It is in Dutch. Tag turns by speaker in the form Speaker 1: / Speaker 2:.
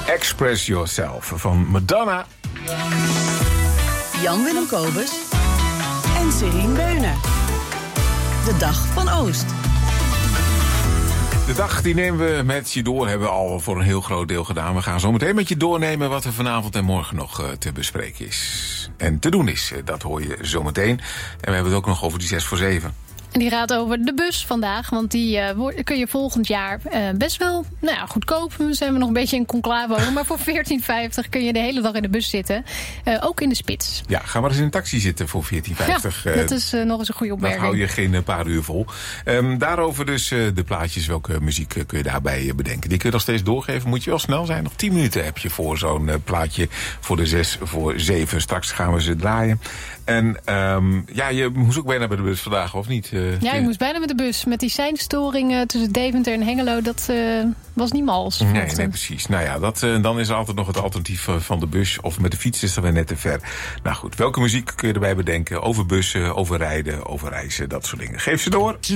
Speaker 1: Express Yourself van Madonna.
Speaker 2: Jan-Willem Kobus en Serien Beuner. De Dag van Oost.
Speaker 1: De dag die nemen we met je door, hebben we al voor een heel groot deel gedaan. We gaan zo meteen met je doornemen wat er vanavond en morgen nog te bespreken is. En te doen is, dat hoor je zo meteen. En we hebben het ook nog over die 6 voor 7.
Speaker 3: En die gaat over de bus vandaag, want die kun je volgend jaar best wel goedkoop. We zijn nog een beetje in conclave over, maar voor 14,50 kun je de hele dag in de bus zitten. Ook in de spits.
Speaker 1: Ja, ga maar eens in een taxi zitten voor 14,50.
Speaker 3: Ja, dat is nog eens een goede opmerking.
Speaker 1: Dan hou je geen paar uur vol. Daarover dus de plaatjes, welke muziek kun je daarbij bedenken. Die kun je nog steeds doorgeven, moet je wel snel zijn. Nog 10 minuten heb je voor zo'n plaatje voor de 6 voor 7. Straks gaan we ze draaien. En je moest ook bijna bij de bus vandaag, of niet?
Speaker 3: Ja, ik moest bijna met de bus. Met die seinstoring tussen Deventer en Hengelo, dat was niet mals.
Speaker 1: Nee, precies. Nou ja, dan is er altijd nog het alternatief van de bus. Of met de fiets is dat weer net te ver. Nou goed, welke muziek kun je erbij bedenken? Over bussen, over rijden, over reizen, dat soort dingen. Geef ze door.